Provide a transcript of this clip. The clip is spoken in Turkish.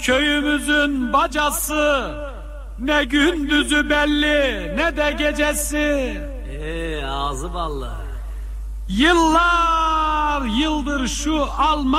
Köyümüzün bacası, ne gündüzü belli ne de gecesi. Ağzı ballı. Yıllar yıldır şu Alman